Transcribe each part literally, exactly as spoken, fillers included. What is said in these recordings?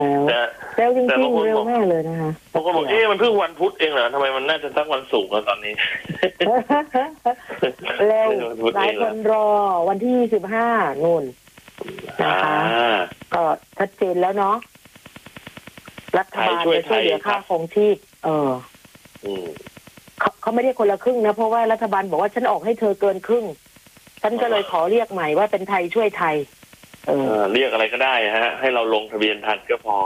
แต่เร็วจริงแต่บางคนๆเร็วบอกมากเลยนะคะบางคนบอกเอ๊ะมันเพิ่งวันพุธเองเหรอทำไมมันน่าจะสักวันศุกร์แล้วตอนนี้เร็ววันพุธหลายเองคเหรอนรอวันที่สิบห้านู่นนะคะอ่าก็ชัดเจนแล้วเนาะรัฐบาลไทยช่วยจะช่วยเหลือไทยครับค่าครองชีพเอออืมเขาเขาไม่ได้คนละครึ่งนะเพราะว่ารัฐบาลบอกว่าฉันออกให้เธอเกินครึ่งฉันก็เลยขอเรียกใหม่ว่าเป็นไทยช่วยไทย เออเออเรียกอะไรก็ได้ฮะ ให้เราลงทะเบียนทันก็พอ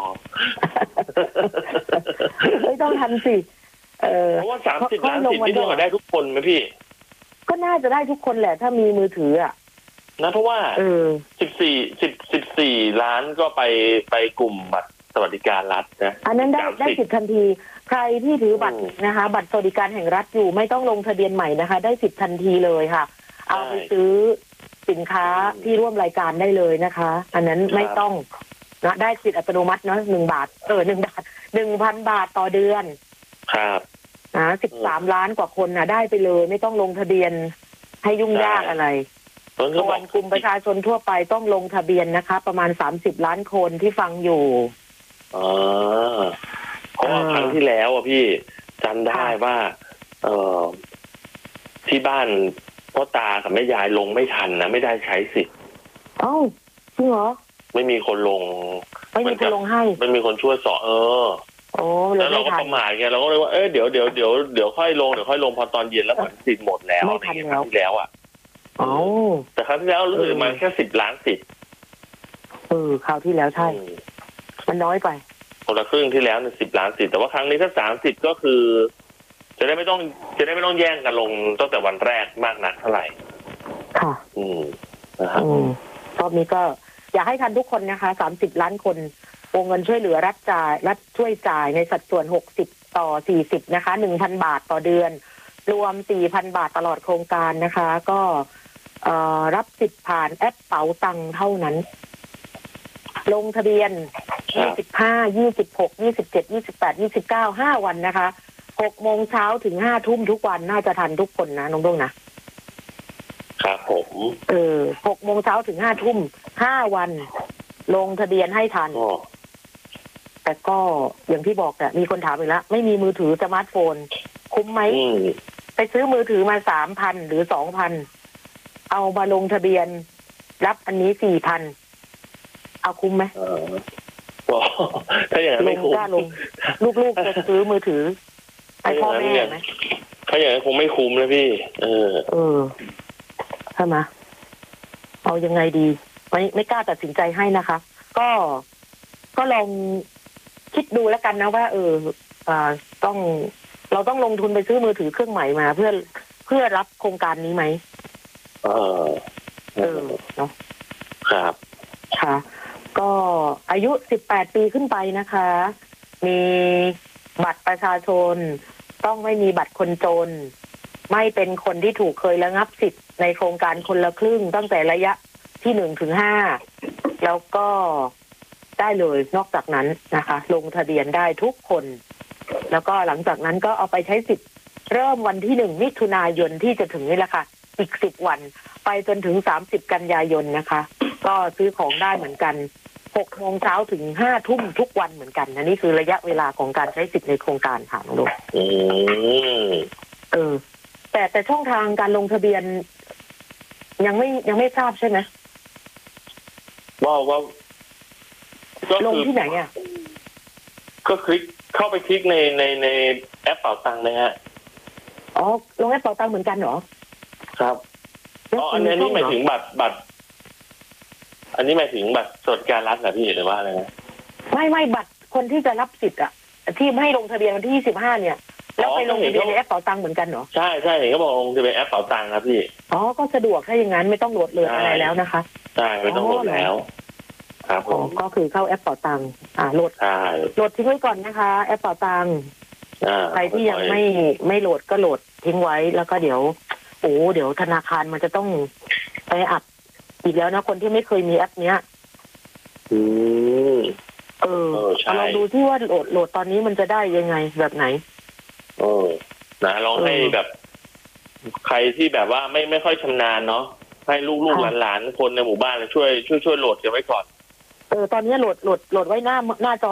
ไม่ต้องทันสิเออเพราะว่าสามสิบเขาล้านลงสิทธิ์วันนี่เดีเท่ายวกับได้ทุกคนไหมพี่ก็น่าจะได้ทุกคนแหละ ถ้ามีมือถืออ่ะนะเพราะว่าเออสิบสี่สิบสิบสี่ล้านก็ไปไปกลุ่มบัตรสวัสดิการรัฐนะอันนั้นได้สามสิบได้สิทธิ์ทันที ใครที่ถือบัตรอืมนะคะ บัตรสวัสดิการแห่งรัฐอยู่ไม่ต้องลงทะเบียนใหม่นะคะ ได้สิทธิ์ทันทีเลยค่ะ เอาไปซื้อสินค้าอืมที่ร่วมรายการได้เลยนะคะ อันนั้นไม่ครับต้องนะได้สิทธิ์อัตโนมัติเนาะหนึ่งบาทเออหนึ่งบาทหนึ่งพันบาทต่อเดือนครับนะสิบสามล้านกว่าคนนะได้ไปเลย ไม่ต้องลงทะเบียนให้ยุ่งยากอะไรตอนส่เขาบวอน กกลุ่มประชาชนทั่วไปต้องลงทะเบียนนะคะ ประมาณสามสิบล้านคนที่ฟังอยู่อ๋อเพราะว่าเออครั้งที่แล้วอ่ะพี่จำได้ว่า เออที่บ้านพ่อตากับแม่ยายลงไม่ทันนะไม่ได้ใช้สิทธิ์เอ้าจริงเหรอไม่มีคนลงไม่มีคนลงให้ไม่มีคนช่วยสอนเออโอ้เลแล้ยวเราไม่ก็ทัปนระมาทไงเราก็เลยว่าเออเดี๋ยวเดี๋ยวเดี๋ยวเดี๋ยวค่อยลงเดี๋ยวค่อยลงพอตอนเย็นแล้วเหมือนสิทธิ์หมดแล้วไม่ทันอะไรแล้วเงี้ยครั้งที่แล้วอ่ะเอ้าแต่ครั้งที่แล้วรู้สึกเออมันแค่สิบล้านสิทธิ์เออคราวที่แล้วใช่อืมมันน้อยไปคนละครึ่งที่แล้วเนี่ยสิบล้านสิทธิ์แต่ว่าครั้งนี้ถ้าสามสิบก็คือ จะได้ไม่ต้องจะได้ไม่ต้องแย่งกันลงตั้งแต่วันแรกมากนักเท่าไหร่ค่ะอืมนะครับอืมรอบนี้ก็อยากให้ทันทุกคนนะคะสามสิบล้านคนวงเงินช่วยเหลือรัฐจ่ายรัฐช่วยจ่ายในสัดส่วนหกสิบต่อสี่สิบนะคะหนึ่งพันบาทต่อเดือน รวมสี่พันบาทตลอดโครงการนะคะ ก็เอ่อรับสิทธิ์ผ่านแอปเป๋าตังค์เท่านั้น ลงทะเบียนครัยี่บสิบห้า ยี่สิบหก ยี่สิบเจ็ด ยี่สิบแปด ยี่สิบเก้า ห้าวันนะคะหกโมงเช้าถึงห้าทุ่มทุกวันน่าจะทันทุกคนนะน้องดงนะครับผมเออหกโมงเช้าถึงห้าทุ่มห้าวัน ลงทะเบียนให้ทันก็แต่ก็อย่างที่บอกอะมีคนถามอีกแล้วไม่มีมือถือสมาร์ทโฟน คุ้มไหมอืมไปซื้อมือถือมาสามพันหรือสองพันเอามาลงทะเบียน รับอันนี้สี่พันเอาคุ้มไหมเออก็ถ้าอย่างนั้นลไม่งคุ้มกล้าลง ลูกๆจะซื้อมือถือให้พ่อแม่ไหมถ้าอย่างนั้นคงไม่คุ้มนะพี่ เออเออใช่ไหมเอายังไงดี ไม่ไม่กล้าตัดสินใจให้นะคะ ก็ก็ลองคิดดูแล้วกันนะว่า เอออ่าต้องเราต้องลงทุนไปซื้อมือถือเครื่องใหม่มา เพื่อเพื่อรับโครงการนี้ไหมเออเออเนาะครับค่ะ ก็อายุสิบแปดปีขึ้นไปนะคะ มีบัตรประชาชน ต้องไม่มีบัตรคนจน ไม่เป็นคนที่ถูกเคยระงับสิทธิ์ในโครงการคนละครึ่งตั้งแต่ระยะที่หนึ่งถึงห้าแล้วก็ได้เลยนอกจากนั้นนะคะ ลงทะเบียนได้ทุกคน แล้วก็หลังจากนั้นก็เอาไปใช้สิทธิ์เริ่มวันที่หนึ่งมิถุนายนที่จะถึงนี่แหละค่ะ อีกสิบวัน ไปจนถึงสามสิบกันยายนนะคะ ก็ซื้อของได้เหมือนกันหกโมงเช้าถึงห้าทุ่มทุกวันเหมือนกันนะนี่คือระยะเวลาของการใช้สิทธิ์ในโครงการค่ะน้องลูกอืมเออ แต่แต่ช่องทางการลงทะเบียน ยังไม่ยังไม่ทราบใช่ไหมว่าว่าก็ลงคือที่ไหนอ่ะก็คลิกเข้าไปคลิกในในในแอปเป๋าตังค์นะฮะอ๋อลงแอปเป๋าตังค์เหมือนกันเหรอครับอ๋ออันนี้อันนี้หมายถึงบัตรบัตร อันนี้หมายถึงบัตรสวัสดิการรัฐเหรอพี่หรือว่าอะไรนะไม่ไม่บัตรคนที่จะรับสิทธิ์อ่ะที่ไม่ให้ลงทะเบียนวันที่ยี่สิบห้าเนี่ย แล้วไปลงทะเบียนในแอปเป๋าตังค์เหมือนกันเหรอใช่ใช่เห็นก็บอกลงจะเป็นแอปเป๋าตังค์ครับพี่อ๋อก็สะดวกถ้าอย่างนั้นไม่ต้องโหลดเลยอะไรแล้วนะคะใช่ไม่ต้องโหลดแล้ว ครับผอ๋อมก็คือเข้าแอปเป๋าตังค์อ่าโหลดใช่โหลดทิ้งไว้ก่อนนะคะแอปเป๋าตังค์อ่าใครที่ยังไม่ไม่โหลดก็โหลดทิ้งไว้แล้วก็เดี๋ยวโอ้เดี๋ยวธนาคารมันจะต้องไปอัดอีกแล้วนะคนที่ไม่เคยมีแอปเนี้ยอืมเออเออใช่เอาลองดูที่ว่าโหลดโหลดตอนนี้มันจะได้ยังไงแบบไหนเออนะลองให้เออแบบ ใครที่แบบว่าไม่ไม่ค่อยชำนาญเนาะให้ลูกๆหลานๆคนในหมู่บ้านช่วยช่วยช่วยโหลดกันไว้ก่อนเออตอนนี้โหลดโหลดโหลดไว้หน้าหน้าจอ